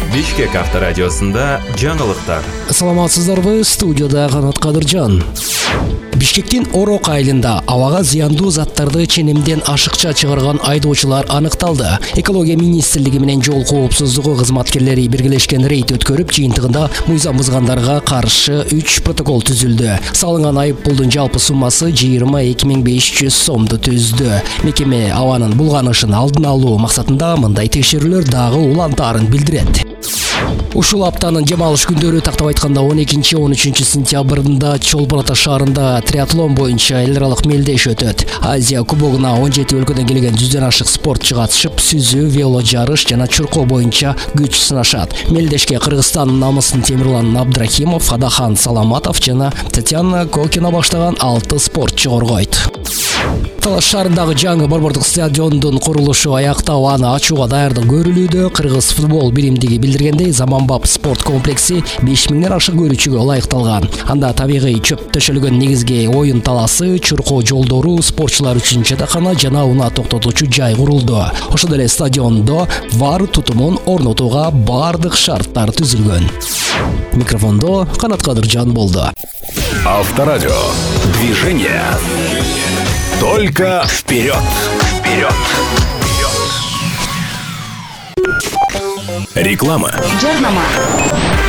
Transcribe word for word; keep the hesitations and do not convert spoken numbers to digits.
Бишкек авторадиосында жаңылыктар. Саламатсыздарбы, студияда Канат Кадыржан. Бишкектин Орок айылында абага зыяндуу заттарды ченемден ашыкча чыгарган айдоочулар аныкталды. Экология министрлиги менен жол коопсуздугу кызматкерлери биргелешкен рейд өткөрүп, жыйынтыгында муйзам бузгандарга каршы үч протокол түзүлдү. Салынган айып пулдун жалпы суммасы жыйырма эки миң беш жүз сомду түздү. Мекеме абанын булганышын алдын алуу максатында мындай текшерүүлөр дагы улантаарын билдирет. Ушул аптанын жем алыш күндөрү тактап айтканда он экинчи он үчүнчү сентябрында Чолпон Ата шаарында триатлон боюнча эл аралык мелдеш өтөт. Азия кубогуна он жети өлкөдөн келген жүздөн ашык спортчу катышып, сүзүү, вело жарыш жана чуркоо боюнча күч сынашат. Мелдешке Кыргызстандын намысын Темирлан Абдрахимов, Адахан Саламатов жана Татьяна Кокина баштаган алты спортчу коргойт. Талаш шаарындагы жаңы борбордук стадиондун курулушу аяктап, аны ачууга даярдык көрүлүүдө. Кыргыз футбол биримдиги билдиргендей, заманбап спорт комплекси беш миңден ашык көрүүчүгө ылайыкталган. Анда табигый чөп төшөлгөн негизги оюн таласы, чуркоо жолдору, спортчулар үчүн жатакана жана унаа токтотуучу жай курулду. Ошол эле стадиондо вар тутумун орнотууга бардык шарттар түзүлгөн. Микрофондо Канат Кадыржан болду. Авторадио. Движение. Только вперед! Вперед! Вперед! Реклама. Жарнама.